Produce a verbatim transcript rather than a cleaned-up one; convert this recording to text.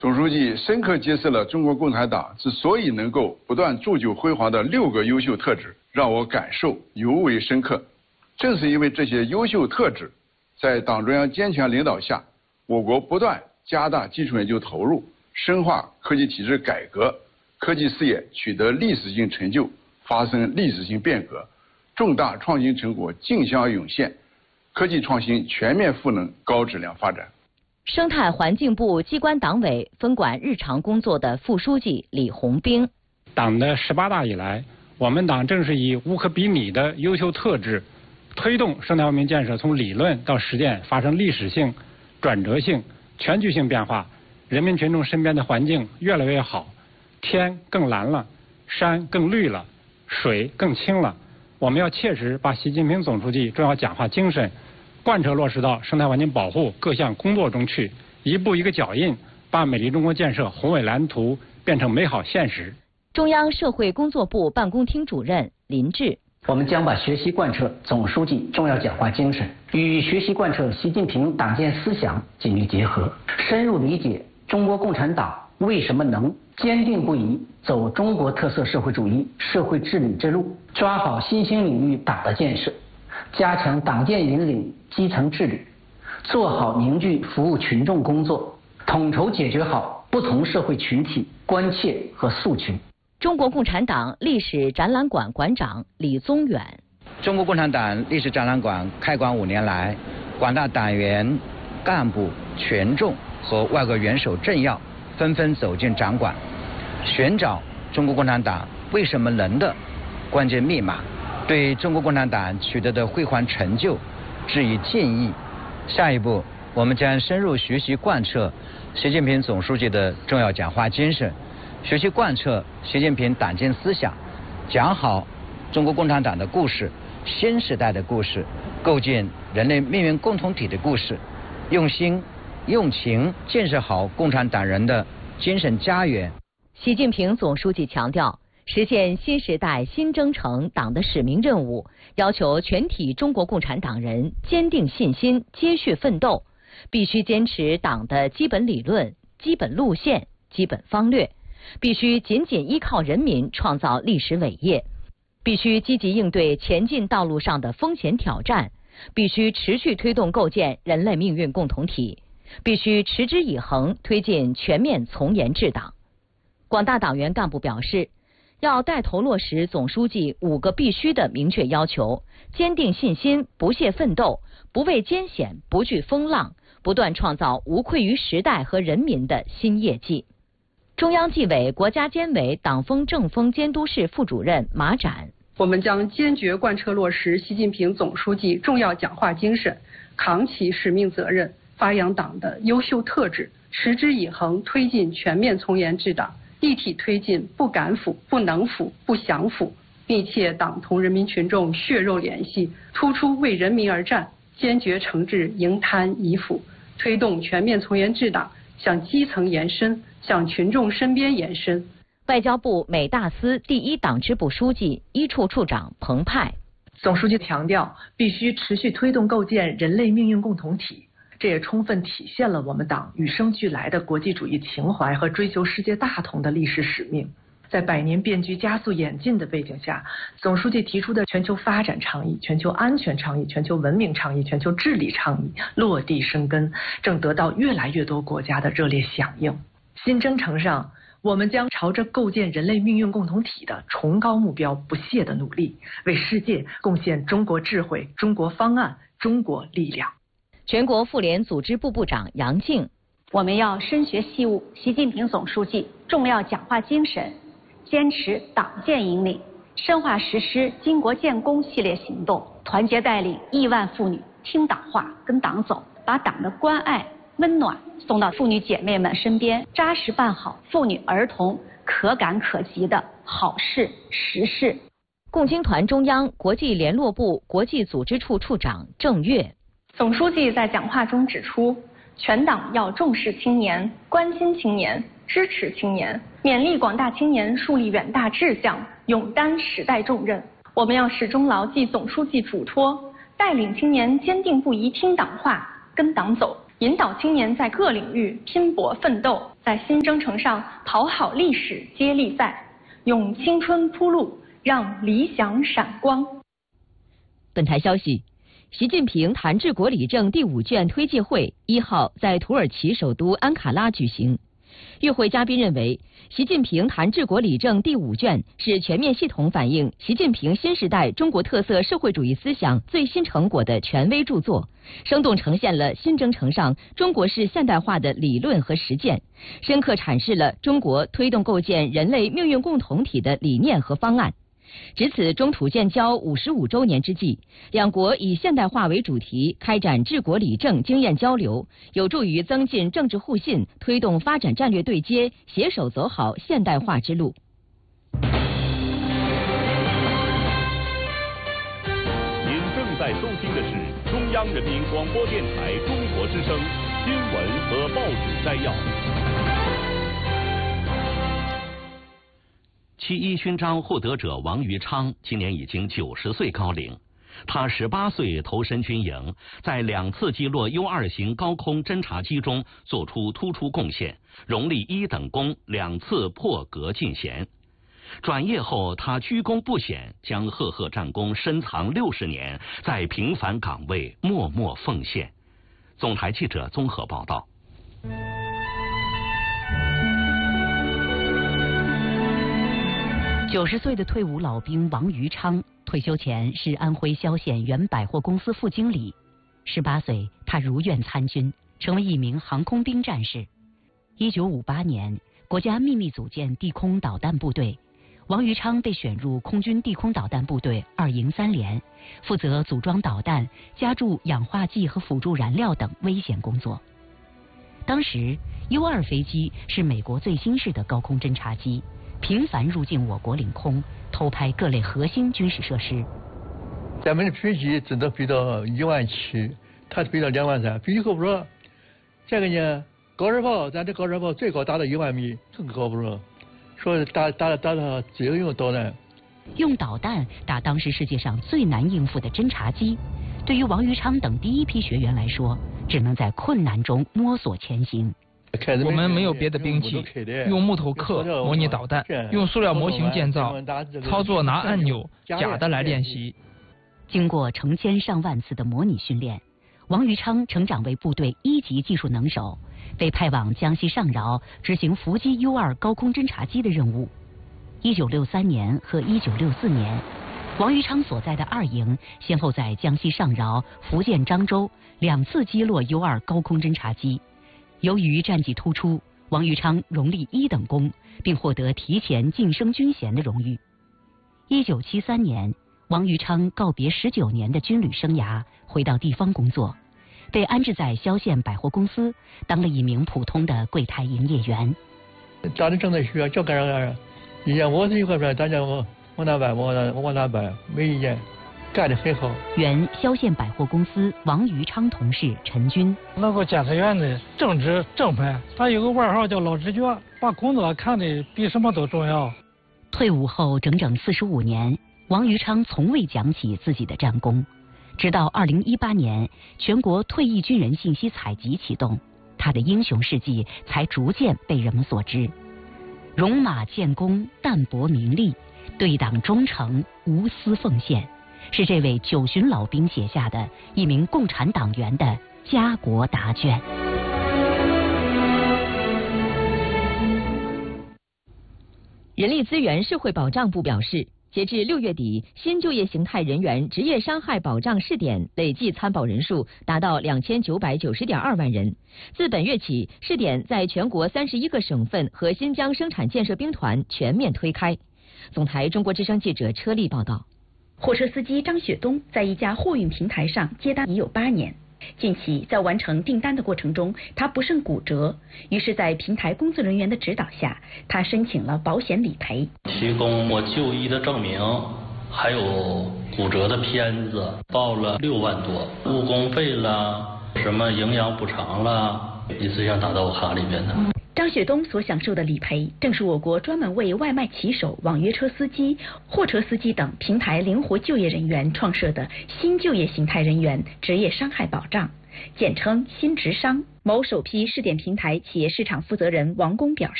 总书记深刻揭示了中国共产党之所以能够不断铸就辉煌的六个优秀特质，让我感受尤为深刻。正是因为这些优秀特质，在党中央坚强领导下，我国不断加大基础研究投入，深化科技体制改革，科技事业取得历史性成就，发生历史性变革，重大创新成果竞相涌现，科技创新全面赋能高质量发展。 生态环境部机关党委分管日常工作的副书记李红兵， 党的十八大以来，我们党正是以无可比拟的优秀特质，推动生态文明建设从理论到实践发生历史性、转折性、全局性变化，人民群众身边的环境越来越好，天更蓝了，山更绿了，水更清了。我们要切实把习近平总书记重要讲话精神贯彻落实到生态环境保护各项工作中去，一步一个脚印，把美丽中国建设宏伟蓝图变成美好现实。 中央社会工作部办公厅主任林志， 我们将把学习贯彻总书记重要讲话精神与学习贯彻习近平党建思想紧密结合，深入理解中国共产党为什么能坚定不移走中国特色社会主义社会治理之路，抓好新兴领域党的建设，加强党建引领基层治理，做好凝聚服务群众工作，统筹解决好不同社会群体关切和诉求。 中国共产党历史展览馆馆长李宗远， 中国共产党历史展览馆开馆五年来，广大党员、干部、群众和外国元首政要纷纷走进展馆，寻找中国共产党为什么能的关键密码，对中国共产党取得的辉煌成就致以敬意。下一步，我们将深入学习贯彻习近平总书记的重要讲话精神，学习贯彻习近平党建思想，讲好中国共产党的故事、新时代的故事、构建人类命运共同体的故事，用心用情建设好共产党人的精神家园。 习近平总书记强调，实现新时代新征程党的使命任务，要求全体中国共产党人坚定信心，接续奋斗，必须坚持党的基本理论、基本路线、基本方略，必须紧紧依靠人民创造历史伟业，必须积极应对前进道路上的风险挑战，必须持续推动构建人类命运共同体，必须持之以恒推进全面从严治党。广大党员干部表示，要带头落实总书记五个必须的明确要求，坚定信心，不懈奋斗，不畏艰险，不惧风浪，不断创造无愧于时代和人民的新业绩。中央纪委国家监委党风政风监督室副主任马展， 我们将坚决贯彻落实习近平总书记重要讲话精神，扛起使命责任，发扬党的优秀特质，持之以恒推进全面从严治党，一体推进不敢腐、不能腐、不想腐，密切党同人民群众血肉联系，突出为人民而战，坚决惩治营贪遗腐，推动全面从严治党向基层延伸，向群众身边延伸。 外交部美大司第一党支部书记、一处处长彭湃， 总书记强调，必须持续推动构建人类命运共同体，这也充分体现了我们党与生俱来的国际主义情怀和追求世界大同的历史使命。在百年变局加速演进的背景下，总书记提出的全球发展倡议、全球安全倡议、全球文明倡议、全球治理倡议落地生根，正得到越来越多国家的热烈响应。新征程上，我们将朝着构建人类命运共同体的崇高目标不懈地努力，为世界贡献中国智慧、中国方案、中国力量。 全国妇联组织部部长杨静， 我们要深学细悟习近平总书记重要讲话精神，坚持党建引领，深化实施巾帼建功系列行动，团结带领亿万妇女听党话、跟党走，把党的关爱、温暖送到妇女姐妹们身边，扎实办好妇女儿童可感可及的好事实事。 共青团中央国际联络部国际组织处处长郑月， 总书记在讲话中指出，全党要重视青年、关心青年、支持青年，勉励广大青年树立远大志向，勇担时代重任。我们要始终牢记总书记嘱托，带领青年坚定不移听党话、跟党走， 引导青年在各领域拼搏奋斗，在新征程上跑好历史接力赛，用青春铺路，让理想闪光。 本台消息，习近平谈治国理政第五卷推介会一号在土耳其首都安卡拉举行。与会嘉宾认为，习近平谈治国理政第五卷是全面系统反映习近平新时代中国特色社会主义思想最新成果的权威著作，生动呈现了新征程上中国式现代化的理论和实践，深刻阐释了中国推动构建人类命运共同体的理念和方案。值此中土建交五十五周年之际，两国以现代化为主题开展治国理政经验交流，有助于增进政治互信，推动发展战略对接，携手走好现代化之路。 您正在收听的是中央人民广播电台中国之声新闻和报纸摘要。 七一勋章获得者王于昌今年已经九十岁高龄，他十八岁投身军营，在两次击落 U 二 型高空侦察机中做出突出贡献，荣立一等功，两次破格进衔。转业后，他居功不显，将赫赫战功深藏六十年，在平凡岗位默默奉献。总台记者综合报道。 九十岁的退伍老兵王于昌，退休前是安徽萧县原百货公司副经理。十八岁，他如愿参军，成为一名航空兵战士。一九五八年，国家秘密组建地空导弹部队，王于昌被选入空军地空导弹部队二营三连，负责组装导弹、加注氧化剂和辅助燃料等危险工作。当时 U 二 飞机是美国最新式的高空侦察机，频繁入境我国领空，偷拍各类核心军事设施。 咱们的飞机只能飞到一万七，它飞到两万三，飞机够不着。这个呢，高射炮，咱这高射炮最高达到一万米，更高不着。说打打打到只有用导弹。 用导弹打当时世界上最难应付的侦察机，对于王于昌等第一批学员来说，只能在困难中摸索前行。 我们没有别的兵器，用木头刻模拟导弹，用塑料模型建造，操作拿按钮假的来练习。 经过成千上万次的模拟训练，王于昌成长为部队一级技术能手，被派往江西上饶执行伏击 U 二 高空侦察机的任务。一九六三年和一九六四年，王于昌所在的二营先后在江西上饶、福建漳州两次击落 U 二 高空侦察机。由于战绩突出，王于昌荣立一等功，并获得提前晋升军衔的荣誉。一九七三年，王于昌告别十九年的军旅生涯，回到地方工作，被安置在萧县百货公司，当了一名普通的柜台营业员。 咱的正在需要就干啥？以前我是一个说，大家我往哪办，我往往哪办，没意见。干得很好。 原萧县百货公司王于昌同事陈军， 那个检测员的正直正派，他有个外号叫老直觉，把工作看得比什么都重要。 退伍后整整四十五年，王于昌从未讲起自己的战功，直到二零一八年全国退役军人信息采集启动，他的英雄事迹才逐渐被人们所知。戎马建功，淡泊名利，对党忠诚，无私奉献，是这位九旬老兵写下的一名共产党员的家国答卷。人力资源社会保障部表示，截至六月底，新就业形态人员职业伤害保障试点累计参保人数达到两千九百九十点二万人。自本月起，试点在全国三十一个省份和新疆生产建设兵团全面推开。总台中国之声记者车丽报道。 货车司机张雪东在一家货运平台上接单已有八年。近期在完成订单的过程中，他不慎骨折，于是，在平台工作人员的指导下，他申请了保险理赔， 提供我就医的证明，还有骨折的片子，报了六万多，误工费啦，什么营养补偿啦，一次性打到我卡里边的。 张雪冬所享受的理赔，正是我国专门为外卖骑手、网约车司机、货车司机等平台灵活就业人员创设的新就业形态人员职业伤害保障，简称新职伤。某首批试点平台企业市场负责人王工表示。